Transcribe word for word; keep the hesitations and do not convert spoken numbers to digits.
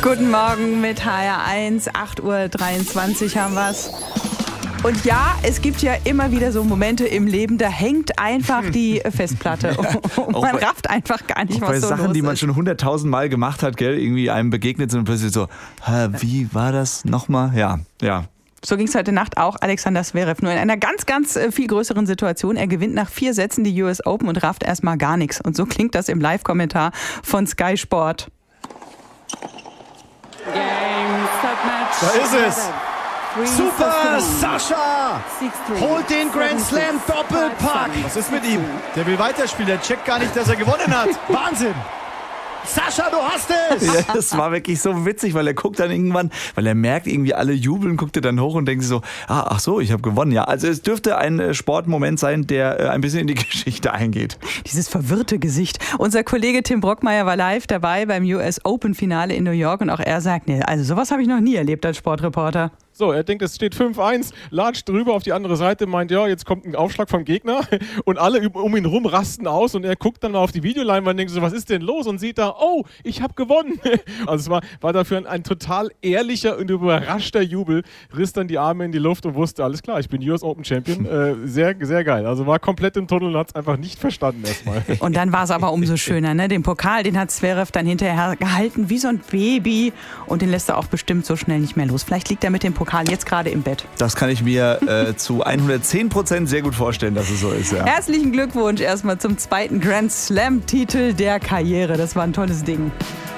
Guten Morgen mit H R eins, acht Uhr dreiundzwanzig haben wir's. Und ja, es gibt ja immer wieder so Momente im Leben, da hängt einfach die Festplatte und man bei, rafft einfach gar nicht, was bei so Sachen, los die man ist. schon hunderttausend Mal gemacht hat, gell, irgendwie einem begegnet sind und plötzlich so, hä, wie war das nochmal? Ja, ja. So ging es heute Nacht auch Alexander Zverev. Nur in einer ganz, ganz viel größeren Situation. Er gewinnt nach vier Sätzen die U S Open und rafft erstmal gar nichts. Und so klingt das im Live-Kommentar von Sky Sport. Da ist es. Super, Sascha holt den Grand Slam Doppelpack. Was ist mit ihm? Der will weiterspielen, der checkt gar nicht, dass er gewonnen hat. Wahnsinn. Sascha, du hast es! Ja, das war wirklich so witzig, weil er guckt dann irgendwann, weil er merkt, irgendwie alle jubeln, guckt er dann hoch und denkt sich so, ah, ach so, ich habe gewonnen. Ja, also es dürfte ein Sportmoment sein, der ein bisschen in die Geschichte eingeht. Dieses verwirrte Gesicht. Unser Kollege Tim Brockmeier war live dabei beim U S Open Finale in New York und auch er sagt, nee, also sowas habe ich noch nie erlebt als Sportreporter. So, er denkt, es steht fünf eins, latscht drüber auf die andere Seite, meint, ja, jetzt kommt ein Aufschlag vom Gegner und alle um ihn rum rasten aus und er guckt dann mal auf die Videoleinwand und denkt so, was ist denn los? Und sieht da, oh, ich habe gewonnen. Also es war, war dafür ein, ein total ehrlicher und überraschter Jubel, riss dann die Arme in die Luft und wusste, alles klar, ich bin U S Open Champion. Äh, sehr, sehr geil. Also war komplett im Tunnel und hat es einfach nicht verstanden erstmal. Und dann war es aber umso schöner, ne? Den Pokal, den hat Zverev dann hinterher gehalten wie so ein Baby und den lässt er auch bestimmt so schnell nicht mehr los. Vielleicht liegt er mit dem Pokal jetzt gerade im Bett. Das kann ich mir äh, zu hundertzehn Prozent sehr gut vorstellen, dass es so ist. Ja. Herzlichen Glückwunsch erstmal zum zweiten Grand Slam-Titel der Karriere. Das war ein tolles Ding.